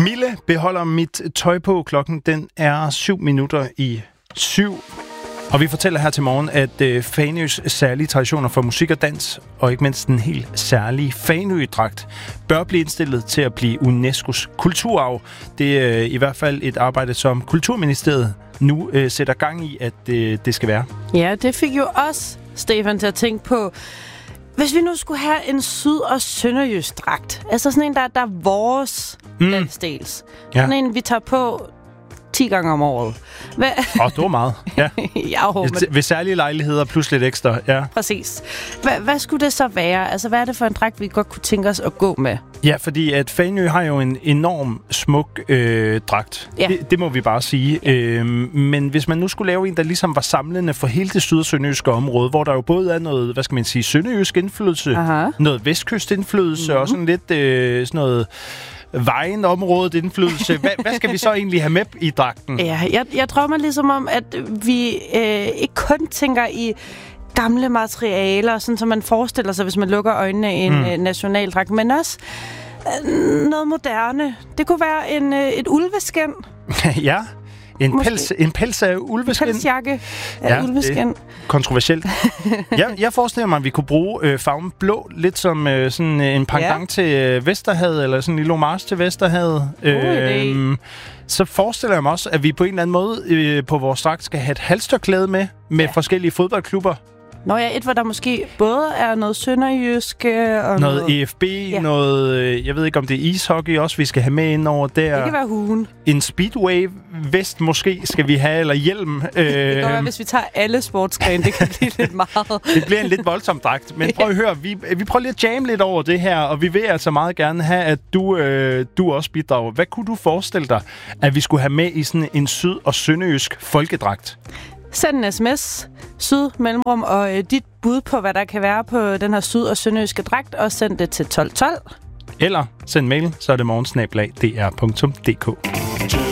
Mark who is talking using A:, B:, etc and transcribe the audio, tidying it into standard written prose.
A: Mille beholder mit tøj på. Klokken den er 7:07. Og vi fortæller her til morgen, at Fanøs særlige traditioner for musik og dans, og ikke mindst den helt særlige Fanø-dragt, bør blive indstillet til at blive UNESCO's kulturarv. Det er i hvert fald et arbejde, som Kulturministeriet nu sætter gang i, at det skal være.
B: Ja, det fik jo også Stefan til at tænke på, hvis vi nu skulle have en syd- og sønderjysk dragt, altså sådan en, der er vores landsdels. Ja. Sådan en, vi tager på 10 gange om året.
A: Det var meget. Ja. Ved særlige lejligheder plus lidt ekstra. Ja.
B: Præcis. Hvad skulle det så være? Altså, hvad er det for en dragt, vi godt kunne tænke os at gå med?
A: Ja, fordi at Fanø har jo en enorm smuk dragt. Ja. Det må vi bare sige. Ja. Men hvis man nu skulle lave en, der ligesom var samlende for hele det syd- og sønderjyske område, hvor der jo både er noget, hvad skal man sige, sønderjysk indflydelse, noget vestkystindflydelse og sådan lidt sådan noget vejenområdet indflydelse. Hvad skal vi så egentlig have med i dragten?
B: Ja, jeg drømmer ligesom om, at vi ikke kun tænker i gamle materialer, sådan som man forestiller sig, hvis man lukker øjnene i en nationaldragt, men også noget moderne. Det kunne være et ulveskin.
A: Ja. En pels af ulveskin.
B: En pelsjakke af ulveskin.
A: Kontroversielt. Jeg forestiller mig, at vi kunne bruge farven blå lidt som sådan en pendant til Vesterhavet, eller sådan en lille homage til Vesterhavet. Så forestiller jeg mig også, at vi på en eller anden måde på vores dragt skal have et halstørklæde med forskellige fodboldklubber.
B: Nå ja, hvor der måske både er noget sønderjysk og
A: noget EFB, noget, jeg ved ikke om det er ishockey også, vi skal have med ind over der.
B: Det kan være huen.
A: En speedway-vest måske skal vi have, eller hjelm.
B: Det kan være, hvis vi tager alle sportsgrene, det kan blive lidt meget.
A: Det bliver en lidt voldsom dragt, men prøv at høre, vi prøver lige at jamme lidt over det her, og vi vil altså meget gerne have, at du også bidrager. Hvad kunne du forestille dig, at vi skulle have med i sådan en syd- og sønderjysk folkedragt?
B: Send en sms, syd, mellemrum, og dit bud på, hvad der kan være på den her syd- og sønderjyske dragt, og send det til 1212.
A: Eller send mail, så er det morgensnablag.dr.dk.